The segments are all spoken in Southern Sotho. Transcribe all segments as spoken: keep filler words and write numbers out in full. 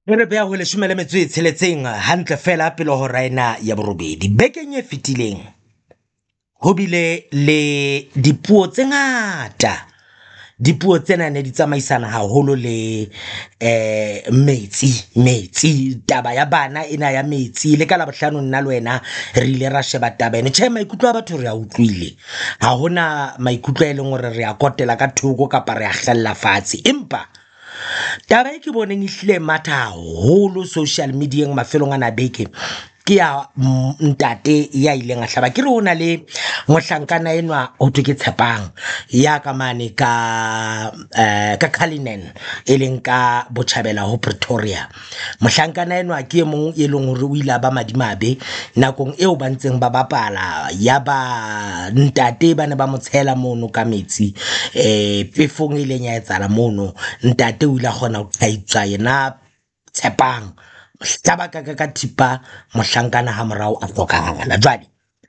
Re beya ho leshome le metso e tsheletseng hantle fela pele ho raena ya borobedi. Bekeng e fetileng ho bile le dipuo tse ngata. Dipuo tsena ne di tsamaisana haholo le eh metsi metsi taba ya bana ena ya metsi le ka la bohlano nna le wena re ile ra sheba taba ene. Tjhe, maikutlo a batho re a utlwile, ha hona maikutlo e leng hore re a kotela ka thoko kapa re a hlalla fatshe, empa taba e ke boneng ehlile matha haholo social media mafelong ana beke ke ya ntate ya ileng a hlaba. Ke re hona le mohlankana enwa o thwe ke Tshepang ya ka mane ka eh ka Cullinan e leng ka Botjhabela ho Pretoria. Mohlankana enwa ke e mong e leng hore o ile ba madimabe nakong eo ba ntseng ba bapala, ya ba ntate ba ne ba motshela mono ka metsi eh pefong e leng ya etsala mono. Ntate o ile a kgona ho thaitswa yena Tshepang hlaba ka ka thipa mohlankana ha morao a hlokahala. Jwale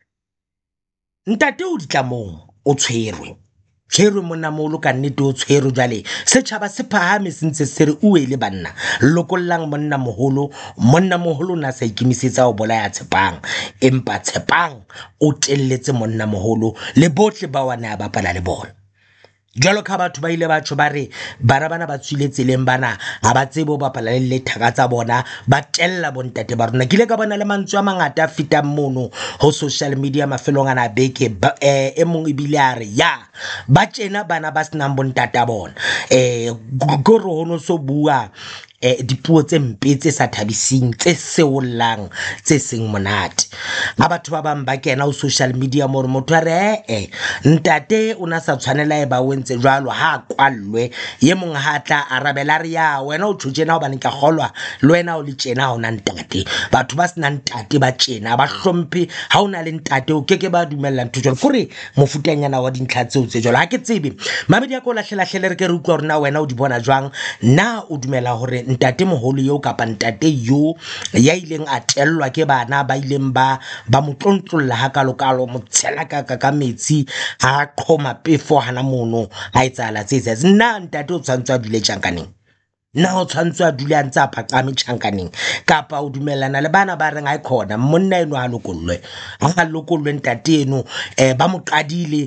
ntate o ditlamong o tshwerwe tshwerwe monna moholo ka nnete o tshwerwe. Jwale setjhaba se phahame se ntse se re uwe le banna lokollang monna moholo. Monna moholo na sa ikemisetsa ho bolaya Tshepang, empa Tshepang o telletse monna moholo le bohle ba wana ba bapala le bona. Jwalo ka batho ba ile ba tjho ba re bana bana ba tswile tseleng bana ha ba tsebe ho bapala le lethaka tsa bona, ba tella bontate ba rona. Ke ile ka bona le mantswe a mangata a fitang mono ho social media mafelong ana beke eh e mong ebile a re ya ba tjena bana ba senang bontata bona eh go re hono so bua eh dipuo tse mpe tse sa thabising tse seollang tse seng monate. Ha batho ba bang ba kena ho social media mo re motho a re eh ntate o na sa tshwanela e ba wentse jwalo ha kwallwe ye mong ha tla arabela re ya wena o tjena hobane ka kgolwa le wena o le tjena ha ona ntate. Batho ba sena ntate ba tjena ba hlomphe ha ona le ntate o keke ba dumella ntho jwalo kore mofutanyana wa dintlha tseo tse jwalo. Ha ke tsebe mabedi a ko lahlela hlele re ke re utlwa hore na wena o di bona jwang, na o dumela hore ntate moholo yo kapa ntate yo ya ileng a tellwa ke bana ba ileng ba ba motlontlolla ha kalokalo mo tshela ka ka metsi ha qhoma pefo hana mono ha etsala tse tse. Nna ntate o tshwantswa dile tjankaneng, na o tshwantswa dule a ntse a phaqame tjhankaneng, kapa o dumellana le bana ba reng a ikhona monna eno ha lokollwe ha lokollwe ntate eno eh ba mo qadile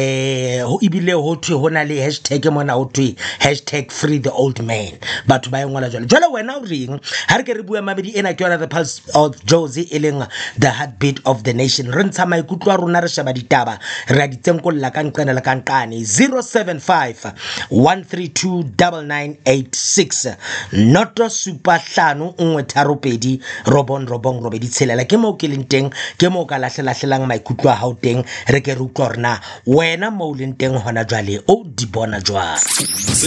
eh ho ibile ho thwe hona le hashtag mona ho thwe hashtag free the old man. Batho ba engwala jwale jwale wena o reng ha re ke re bua mabedi ena ke yona the pulse of Jozi e leng the heartbeat of the nation. Re ntsha maikutlo a rona re sheba ditaba re a ditsenkolla ka nqena le ka nqane. Zero seven five one three two nine nine eight six noto supa hlano nngwe tharo pedi robon robong robedi tshelela. Ke mo ke leng teng ke mo ka lahlela hlelang maikutlo a hao teng re ke re utlwa rena wena mo leng teng hona jwale o di bona jwang.